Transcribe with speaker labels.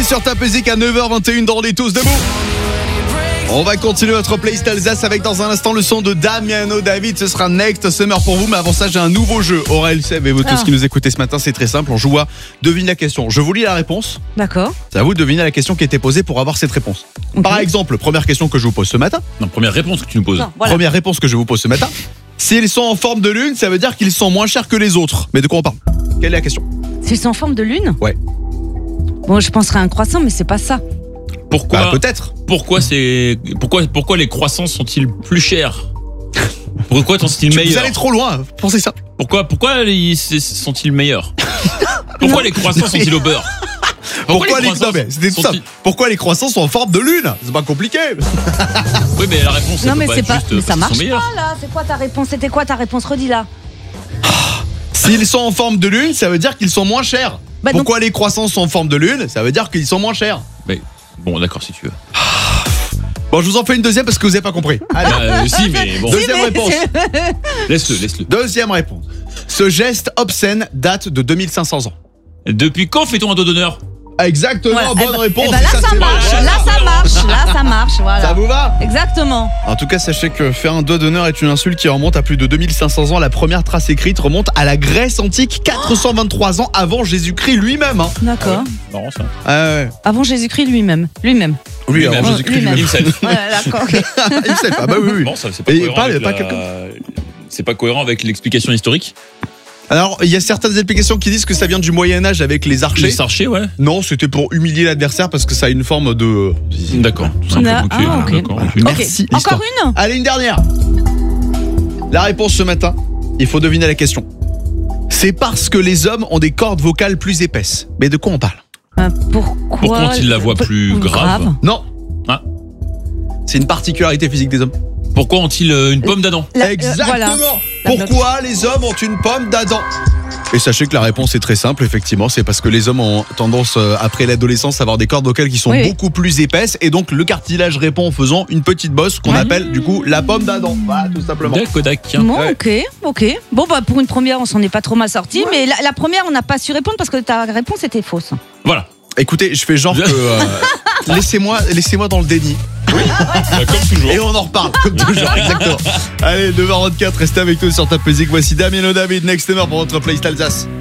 Speaker 1: sur Top Music à 9h21 dans Les Tous Debout. On va continuer notre playlist Alsace avec dans un instant le son de Damiano David. Ce sera Next Summer pour vous. Mais avant ça, j'ai un nouveau jeu. Aurel, Seb et vous tous qui nous écoutez ce matin, c'est très simple. On joue à Devine la question. Je vous lis la réponse.
Speaker 2: D'accord.
Speaker 1: C'est à vous de deviner la question qui était posée pour avoir cette réponse. Okay. Par exemple, première question que je vous pose ce matin.
Speaker 3: Non, première réponse que tu nous poses.
Speaker 2: Non, voilà.
Speaker 1: Première réponse que je vous pose ce matin. S'ils sont en forme de lune, ça veut dire qu'ils sont moins chers que les autres. Mais de quoi on parle? Quelle est la question?
Speaker 2: S'ils sont en forme de lune?
Speaker 1: Ouais.
Speaker 2: Bon, je penserais à un croissant, mais c'est pas ça.
Speaker 3: Pourquoi?
Speaker 1: Peut-être.
Speaker 3: Pourquoi les croissants sont-ils plus chers? Pourquoi sont-ils meilleurs?
Speaker 1: Vous allez trop loin, pensez ça.
Speaker 3: Pourquoi sont-ils meilleurs? Pourquoi les croissants sont-ils au beurre?
Speaker 1: Pourquoi les croissants sont en forme de lune? C'est pas compliqué.
Speaker 3: Oui, mais la réponse
Speaker 2: non, mais c'est pas.
Speaker 3: Juste
Speaker 2: mais ça marche
Speaker 3: pas
Speaker 2: là. C'est quoi ta réponse? C'était quoi ta réponse? Redis là.
Speaker 1: S'ils sont en forme de lune, ça veut dire qu'ils sont moins chers.
Speaker 2: Bah,
Speaker 1: pourquoi les croissants sont en forme de lune? Ça veut dire qu'ils sont moins chers.
Speaker 3: Mais bon, d'accord, si tu veux.
Speaker 1: Bon, je vous en fais une deuxième parce que vous n'avez pas compris. Allez.
Speaker 3: Si, mais bon.
Speaker 1: Deuxième réponse.
Speaker 3: Laisse-le.
Speaker 1: Deuxième réponse. Ce geste obscène date de 2500 ans.
Speaker 3: Depuis quand fait-on un doigt d'honneur?
Speaker 1: Exactement, bonne réponse.
Speaker 2: Là, ça marche. Là, ça marche. Voilà.
Speaker 1: Ça vous va?
Speaker 2: Exactement.
Speaker 1: En tout cas, sachez que faire un doigt d'honneur est une insulte qui remonte à plus de 2500 ans. La première trace écrite remonte à la Grèce antique, 423 ans avant Jésus-Christ lui-même. Hein.
Speaker 2: D'accord.
Speaker 3: Marrant ça.
Speaker 1: Ouais.
Speaker 2: Avant Jésus-Christ lui-même.
Speaker 1: Oui, avant Jésus-Christ lui-même.
Speaker 2: Voilà, d'accord.
Speaker 1: Himself. Ah bah oui.
Speaker 3: Bon, ça, c'est pas cohérent c'est pas cohérent avec l'explication historique.
Speaker 1: Alors, il y a certaines explications qui disent que ça vient du Moyen-Âge avec les archers.
Speaker 3: Les archers, ouais.
Speaker 1: Non, c'était pour humilier l'adversaire parce que ça a une forme de...
Speaker 3: D'accord.
Speaker 2: Ok.
Speaker 1: Merci.
Speaker 2: Encore une?
Speaker 1: Allez, une dernière. La réponse ce matin, il faut deviner la question. C'est parce que les hommes ont des cordes vocales plus épaisses. Mais de quoi on parle?
Speaker 2: Pourquoi
Speaker 3: ont-ils la voix plus grave?
Speaker 1: Non.
Speaker 3: Ah.
Speaker 1: C'est une particularité physique des hommes.
Speaker 3: Pourquoi ont-ils une pomme d'Adam?
Speaker 1: Exactement.
Speaker 2: Voilà.
Speaker 1: Pourquoi les hommes ont une pomme d'Adam? Et sachez que la réponse est très simple, effectivement, c'est parce que les hommes ont tendance, après l'adolescence, à avoir des cordes vocales qui sont beaucoup plus épaisses, et donc le cartilage répond en faisant une petite bosse qu'on appelle du coup la pomme d'Adam. Voilà, tout simplement.
Speaker 2: Bon, ok. Bon, bah pour une première, on s'en est pas trop mal sorti, mais la première, on n'a pas su répondre parce que ta réponse était fausse.
Speaker 3: Voilà.
Speaker 1: Écoutez, je fais genre que laissez-moi dans le déni.
Speaker 3: Oui, comme toujours.
Speaker 1: Et on en reparle, comme toujours, exactement. Allez, 9h24, restez avec nous sur Top Music. Voici Damiano David, Next Summer pour votre playlist Alsace.